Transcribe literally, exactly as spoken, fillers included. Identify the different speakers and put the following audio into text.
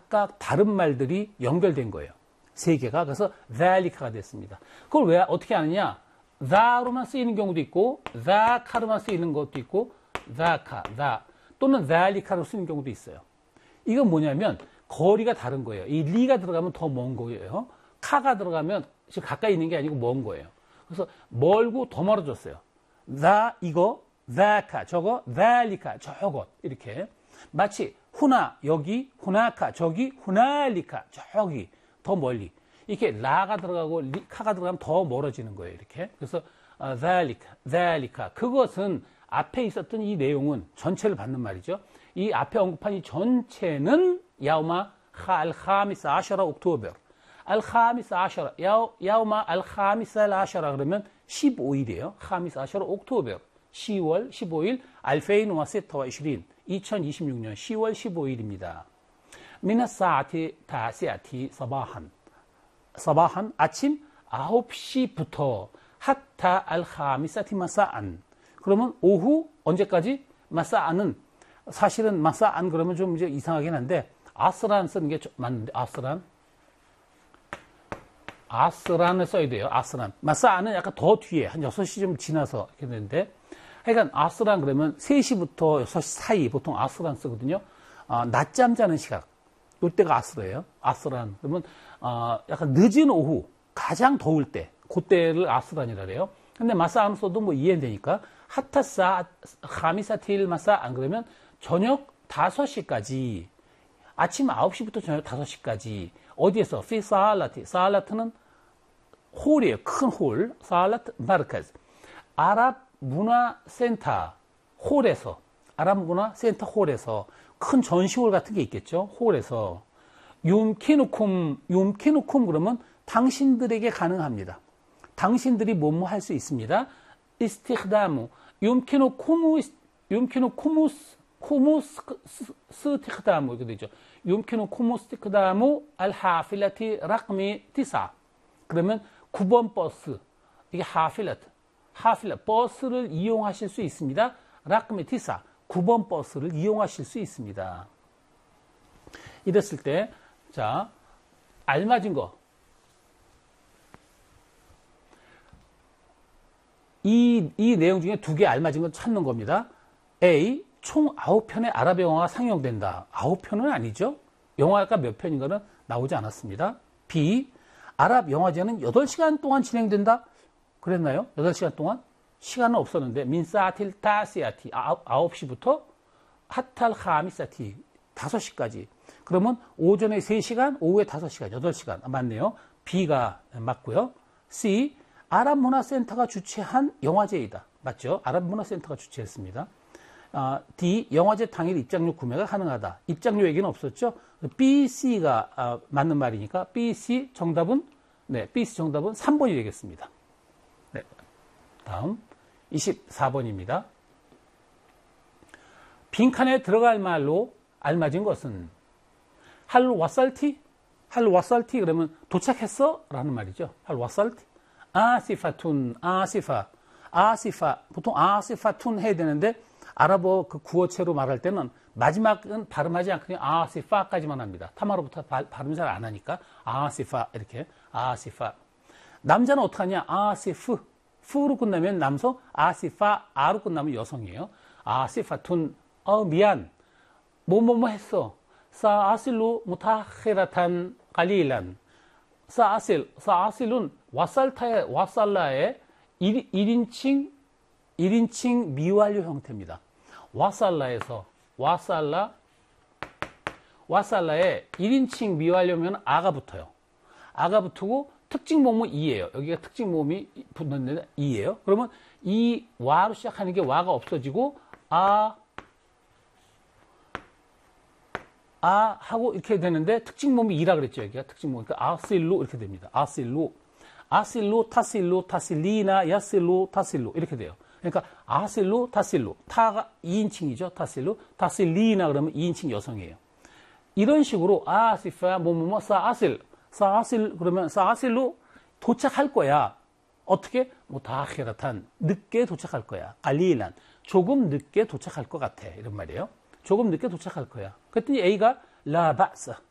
Speaker 1: 각각 다른 말들이 연결된 거예요. 세 개가. 그래서 dhalika가 됐습니다. 그걸 왜 어떻게 아느냐? that로만 쓰이는 경우도 있고 that카로만 쓰이는 것도 있고 thatka, that 또는 dhalika로 쓰이는 경우도 있어요. 이건 뭐냐면 거리가 다른 거예요. 이 리가 들어가면 더 먼 거예요. 카가 들어가면 지금 가까이 있는 게 아니고 먼 거예요. 그래서 멀고 더 멀어졌어요. that 이거, thatka 저거, dhalika 저것 이렇게 마치 후나 여기, 후나카 저기, 후날리카 저기 더 멀리 이렇게 라가 들어가고 리, 카가 들어가면 더 멀어지는 거예요. 이렇게 그래서 어, dhalika, dhalika 그것은 앞에 있었던 이 내용은 전체를 받는 말이죠. 이 앞에 언급한 이 전체는 야우마 알카미스 아셔라 옥토버 알카미스 아셔라 야우마 알카미스 아셔라 그러면 십오 일이에요. 카미스 아셔라 옥토버 시월 십오일 알페인 와세타와 이슈린 이천이십육 년 시월 십오일입니다. 미나사티 다시아티 사바한 사바한 아침 아홉 시부터 하타 알카미사티 마사안 그러면 오후 언제까지? 마사안은 사실은 마사안 그러면 좀 이제 이상하긴 한데 아스란 쓰는 게 맞는데 아스란 아스란을 써야 돼요. 아스란 마사안은 약간 더 뒤에 한 여섯 시 좀 지나서 이렇게 되는데 하여간 아스란 그러면 세 시부터 여섯 시 사이 보통 아스란 쓰거든요. 아, 낮잠 자는 시각 이때가 아스라예요. 아스란 그러면 아, 약간 늦은 오후 가장 더울 때 그때를 아스란이라 그래요. 근데 마사안 써도 뭐 이해되니까 하타사 카미사틸 마사 안 그러면 저녁 다섯 시까지 아침 아홉 시부터 저녁 다섯 시까지 어디에서 피 사알라티 사알라트는 홀이에요. 큰 홀 사알라트 마르카즈 아랍 문화센터 홀에서 아랍 문화센터 홀에서 큰 전시홀 같은 게 있겠죠. 홀에서 욤키누쿰 욤키누쿰 그러면 당신들에게 가능합니다. 당신들이 뭐뭐 할 수 있습니다. 이스티크다무 욤키누 쿠무 욤키누 쿠무스 쿠무스 스티크다무 이렇게 되죠. 욤키누 쿠무스티크다무 알하필라티 락미 티사 그러면 구 번 버스 이게 하필라트 하필라 버스를 이용하실 수 있습니다. 락미 티사 구 번 버스를 이용하실 수 있습니다. 이랬을 때 자 알맞은 거 이, 이 내용 중에 두 개 알맞은 건 찾는 겁니다. A. 총 아홉 편의 아랍 영화가 상영된다. 아홉 편은 아니죠. 영화가 몇 편인가는 나오지 않았습니다. B. 아랍 영화제는 여덟 시간 동안 진행된다. 그랬나요? 여덟 시간 동안? 시간은 없었는데 민사틸 타시아티 아홉 시부터 하탈 하미사티 다섯 시까지. 그러면 오전에 세 시간, 오후에 다섯 시간, 여덟 시간. 아, 맞네요. B가 맞고요. C. 아랍 문화센터가 주최한 영화제이다. 맞죠? 아랍 문화센터가 주최했습니다. 아, D. 영화제 당일 입장료 구매가 가능하다. 입장료 얘기는 없었죠? B, C가 아, 맞는 말이니까 B, C 정답은 네, B, C 정답은 삼 번이 되겠습니다. 네. 다음 이십사 번입니다. 빈칸에 들어갈 말로 알맞은 것은 할 와살티? 할 와살티 그러면 도착했어? 라는 말이죠. 할 와살티? 아시파툰, 아시파, 아시파. 보통 아시파툰 해야 되는데 아랍어 그 구어체로 말할 때는 마지막은 발음하지 않고 그냥 아시파까지만 합니다. 타마로부터 발음 잘 안 하니까 아시파 이렇게 아시파. 남자는 어떻게 하냐? 아시프, 프로 끝나면 남성, 아시파, 아로 끝나면 여성이에요. 아시파툰, 어 미안, 뭐뭐뭐 했어. 사아실로 무타히라탄 갈릴란. 사아실, 사아실은 와살타의, 와살라의 일 인칭, 일 인칭 미완료 형태입니다. 와살라에서, 와살라, 와살라에 일 인칭 미완료면 아가 붙어요. 아가 붙고 특징 모음은 이예요. 여기가 특징 모음이 붙는데 이예요. 그러면 이 와로 시작하는 게 와가 없어지고 아, 아 하고 이렇게 되는데 특징 모음이 이라 그랬죠. 여기가 특징 모음. 그러니까 아실로 이렇게 됩니다. 아실로, 아실로, 타실로, 타실리나, 야실로, 타실로 이렇게 돼요. 그러니까 아실로, 타실로, 타가 이 인칭이죠. 타실로, 타실리나 그러면 이 인칭 여성이에요. 이런 식으로 아시파, 뭐뭐뭐, 사아실, 사아실 그러면 사아실로 도착할 거야. 어떻게? 뭐 다히라탄 늦게 도착할 거야. 알리란 조금 늦게 도착할 것 같아. 이런 말이에요. 조금 늦게 도착할 거야. 그랬더니 A가 라바스